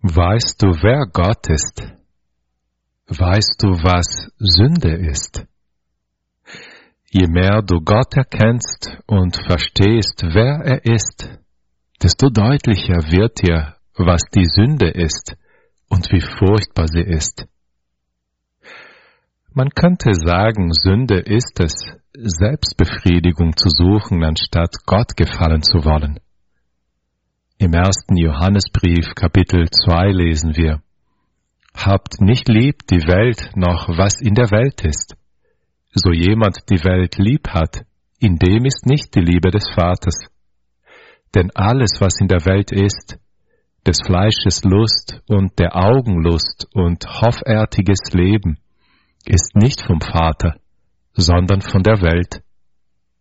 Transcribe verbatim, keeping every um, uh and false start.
Weißt du, wer Gott ist? Weißt du, was Sünde ist? Je mehr du Gott erkennst und verstehst, wer er ist, desto deutlicher wird dir, was die Sünde ist und wie furchtbar sie ist. Man könnte sagen, Sünde ist es, Selbstbefriedigung zu suchen, anstatt Gott gefallen zu wollen. Im ersten Johannesbrief, Kapitel zwei, lesen wir: Habt nicht lieb die Welt noch, was in der Welt ist. So jemand die Welt lieb hat, in dem ist nicht die Liebe des Vaters. Denn alles, was in der Welt ist, des Fleisches Lust und der Augen Lust und hoffärtiges Leben, ist nicht vom Vater, sondern von der Welt.